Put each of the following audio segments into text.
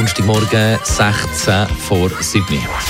Donnerstagmorgen 16 vor 7.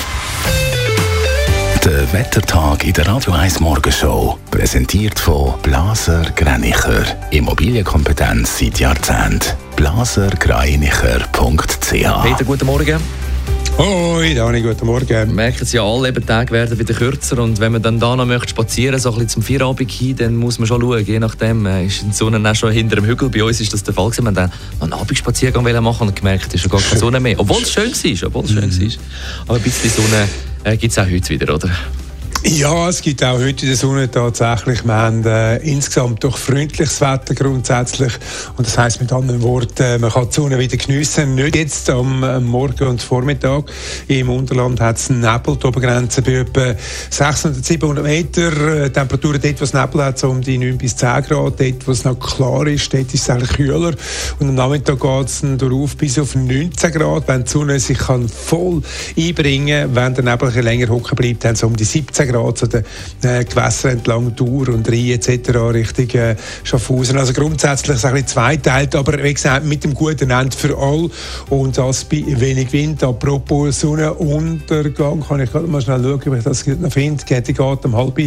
Der Wettertag in der Radio 1 Morgenshow. Präsentiert von Blaser Greinicher. Immobilienkompetenz seit Jahrzehnten. blasergreinicher.ch. Peter, guten Morgen. Hoi, Dani, guten Morgen. Wir merken es ja alle, die Tage werden wieder kürzer und wenn man dann da noch möchte spazieren, so ein bisschen zum Feierabend hin, dann muss man schon schauen, je nachdem ist die Sonne auch schon hinter dem Hügel. Bei uns ist das der Fall gewesen. Wir wollten dann einen Abendspaziergang machen und gemerkt, es ist schon gar keine Sonne mehr. Obwohl es schön war, aber ein bisschen Sonne gibt es auch heute wieder, oder? Ja, es gibt auch heute in der Sonne tatsächlich. Wir haben insgesamt doch freundliches Wetter grundsätzlich. Und das heisst mit anderen Worten, man kann die Sonne wieder geniessen. Nicht jetzt am Morgen und Vormittag. Im Unterland hat es Nebel, die Obergrenze bei etwa 600, 700 Meter. Temperaturen dort, wo es Nebel hat, so um die 9 bis 10 Grad. Dort, wo es noch klar ist, dort ist es eigentlich kühler. Und am Nachmittag geht es dann darauf bis auf 19 Grad. Wenn die Sonne sich kann voll einbringen kann, wenn der Nebel ein länger hocken bleibt, dann so um die 17 Grad zu den Gewässern entlang Thur und Rhein etc. Richtung Schaffhausen. Also grundsätzlich ist es ein bisschen zweiteilt, aber wie gesagt, mit dem guten Ende für alle und das bei wenig Wind. Apropos Sonnenuntergang, kann ich gerade mal schnell schauen, ob ich das noch finde. Die geht um halb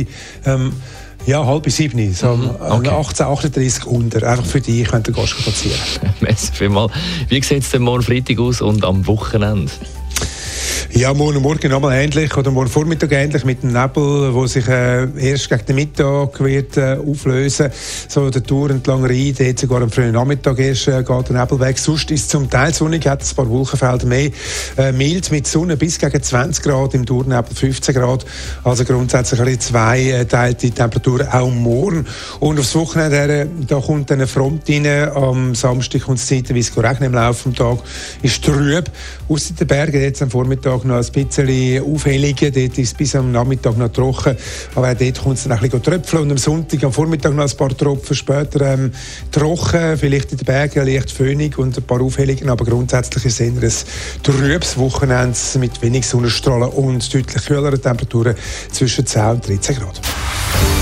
7, so um 18:38 unter. Einfach für dich, wenn du gehst spazieren. Merci vielmals. Wie sieht es denn morgen Freitag aus und am Wochenende? Ja, morgen nochmal ähnlich oder morgen Vormittag ähnlich mit dem Nebel, der sich erst gegen den Mittag wird auflösen. So der Tour entlang Rhein, dort sogar am frühen Nachmittag erst geht der Nebel weg. Sonst ist es zum Teil sonnig, hat ein paar Wolkenfelder mehr. Mild mit Sonne bis gegen 20 Grad, im Tournebel 15 Grad. Also grundsätzlich ein bisschen zweiteilte Temperatur auch morgen. Und aufs Wochenende her, da kommt eine Front rein. Am Samstag kommt es zeitweise regnen im Laufe des Tages. Ist trüb. Ausser den Bergen jetzt am Vormittag noch ein bisschen Aufhellungen. Dort ist es bis am Nachmittag noch trocken. Aber auch dort kommt es dann ein bisschen tröpfeln. Und am Sonntag, am Vormittag noch ein paar Tropfen. Später trocken, vielleicht in den Bergen leicht föhnig und ein paar Aufhellungen. Aber grundsätzlich ist es eher ein trübes Wochenende mit wenig Sonnenstrahlen und deutlich kühleren Temperaturen zwischen 10 und 13 Grad.